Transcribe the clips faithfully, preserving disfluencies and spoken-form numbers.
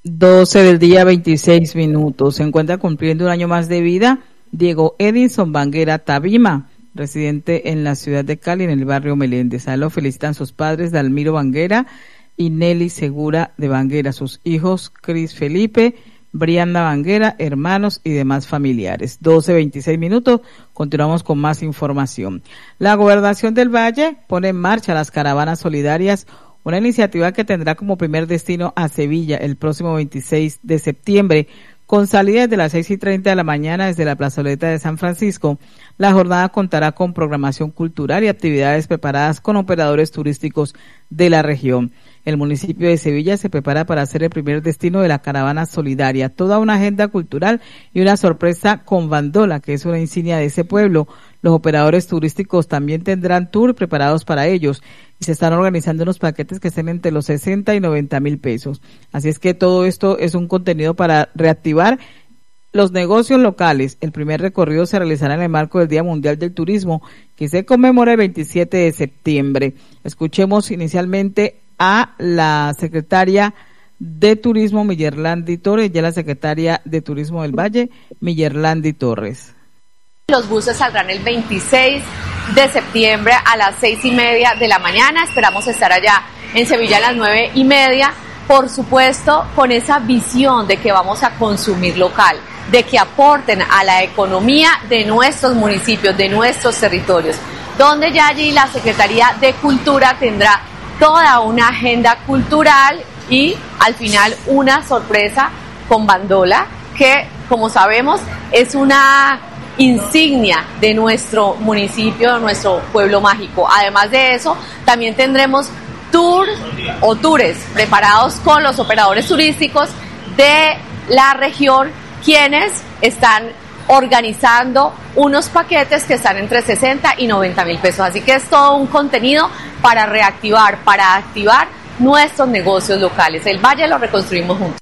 doce del día, veintiséis minutos. Se encuentra cumpliendo un año más de vida Diego Edinson Banguera Tabima, residente en la ciudad de Cali, en el barrio Meléndez. A él lo felicitan sus padres, Dalmiro Banguera y Nelly Segura de Banguera, sus hijos Cris Felipe, Brianda Banguera, hermanos y demás familiares. doce veintiséis minutos, continuamos con más información. La Gobernación del Valle pone en marcha las caravanas solidarias, una iniciativa que tendrá como primer destino a Sevilla el próximo veintiséis de septiembre, con salida desde las seis y treinta de la mañana desde la plazoleta de San Francisco. La jornada contará con programación cultural y actividades preparadas con operadores turísticos de la región. El municipio de Sevilla se prepara para ser el primer destino de la caravana solidaria. Toda una agenda cultural y una sorpresa con bandola, que es una insignia de ese pueblo. Los operadores turísticos también tendrán tour preparados para ellos y se están organizando unos paquetes que estén entre los sesenta y noventa mil pesos. Así es que todo esto es un contenido para reactivar los negocios locales. El primer recorrido se realizará en el marco del Día Mundial del Turismo, que se conmemora el veintisiete de septiembre. Escuchemos inicialmente a la secretaria de Turismo, Millerlandi Torres, y a la secretaria de Turismo del Valle, Millerlandi Torres. Los buses saldrán el veintiséis de septiembre a las seis y media de la mañana. Esperamos estar allá en Sevilla a las nueve y media. Por supuesto, con esa visión de que vamos a consumir local, de que aporten a la economía de nuestros municipios, de nuestros territorios, donde ya allí la Secretaría de Cultura tendrá toda una agenda cultural y al final una sorpresa con bandola que, como sabemos, es una insignia de nuestro municipio, de nuestro pueblo mágico. Además de eso, también tendremos tours o tours preparados con los operadores turísticos de la región, quienes están organizando unos paquetes que están entre sesenta y noventa mil pesos. Así que es todo un contenido para reactivar, para activar nuestros negocios locales. El Valle lo reconstruimos juntos.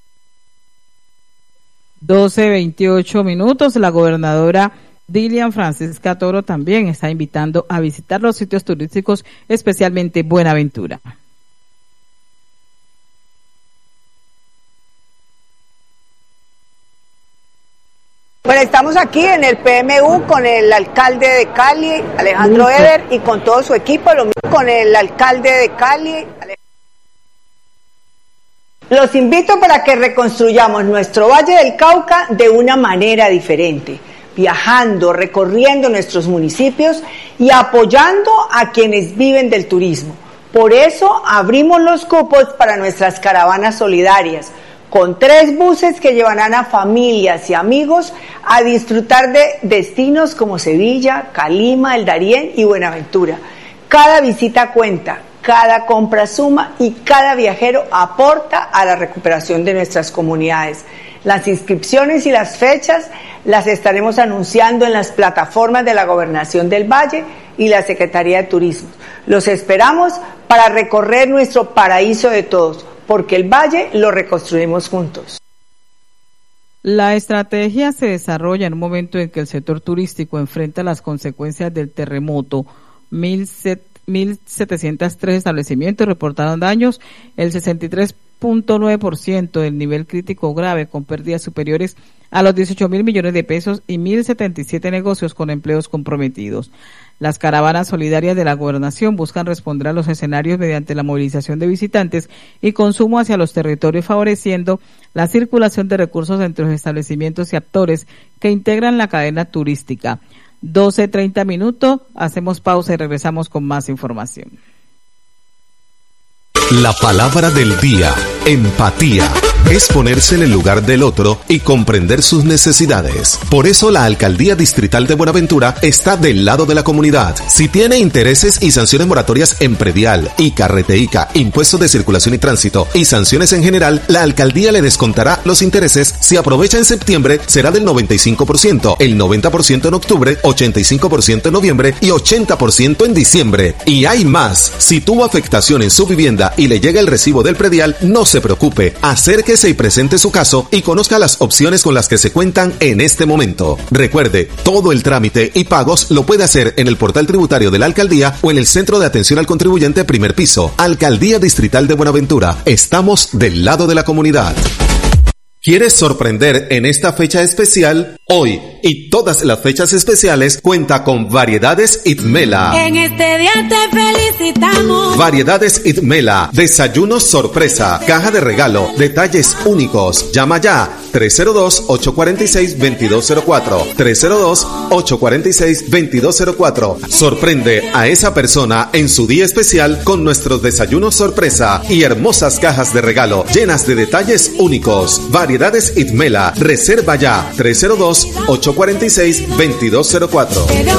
doce veintiocho minutos. La gobernadora Dilian Francisca Toro también está invitando a visitar los sitios turísticos, especialmente Buenaventura. Bueno, estamos aquí en el P M U con el alcalde de Cali, Alejandro Eder, y con todo su equipo, lo mismo con el alcalde de Cali. Los invito para que reconstruyamos nuestro Valle del Cauca de una manera diferente, viajando, recorriendo nuestros municipios y apoyando a quienes viven del turismo. Por eso abrimos los cupos para nuestras caravanas solidarias, con tres buses que llevarán a familias y amigos a disfrutar de destinos como Sevilla, Calima, El Darién y Buenaventura. Cada visita cuenta, cada compra suma y cada viajero aporta a la recuperación de nuestras comunidades. Las inscripciones y las fechas las estaremos anunciando en las plataformas de la Gobernación del Valle y la Secretaría de Turismo. Los esperamos para recorrer nuestro paraíso de todos, porque el Valle lo reconstruimos juntos. La estrategia se desarrolla en un momento en que el sector turístico enfrenta las consecuencias del terremoto. mil setecientos tres establecimientos reportaron daños, el sesenta y tres punto nueve por ciento del nivel crítico grave, con pérdidas superiores a los dieciocho mil millones de pesos y mil setenta y siete negocios con empleos comprometidos. Las caravanas solidarias de la gobernación buscan responder a los escenarios mediante la movilización de visitantes y consumo hacia los territorios, favoreciendo la circulación de recursos entre los establecimientos y actores que integran la cadena turística. doce treinta minutos, hacemos pausa y regresamos con más información. La palabra del día, empatía, es ponerse en el lugar del otro y comprender sus necesidades. Por eso la Alcaldía Distrital de Buenaventura está del lado de la comunidad. Si tiene intereses y sanciones moratorias en predial, I C A, Reteica, impuestos de circulación y tránsito y sanciones en general, la Alcaldía le descontará los intereses. Si aprovecha en septiembre, será del noventa y cinco por ciento, el noventa por ciento en octubre, ochenta y cinco por ciento en noviembre y ochenta por ciento en diciembre. Y hay más. Si tuvo afectación en su vivienda y le llega el recibo del predial, no se preocupe. Acérquese y presente su caso y conozca las opciones con las que se cuentan en este momento. Recuerde, todo el trámite y pagos lo puede hacer en el portal tributario de la Alcaldía o en el Centro de Atención al Contribuyente Primer Piso. Alcaldía Distrital de Buenaventura. Estamos del lado de la comunidad. ¿Quieres sorprender en esta fecha especial? Hoy y todas las fechas especiales cuenta con Variedades Itmela. En este día te felicitamos. Variedades Itmela, desayuno sorpresa, caja de regalo, detalles únicos. Llama ya tres cero dos, ocho cuatro seis, dos dos cero cuatro, tres cero dos, ocho cuatro seis, dos dos cero cuatro. Sorprende a esa persona en su día especial con nuestros desayunos sorpresa y hermosas cajas de regalo llenas de detalles únicos. Variedades Itmela, reserva ya tres cero dos, ocho cuatro seis, dos dos cero cuatro.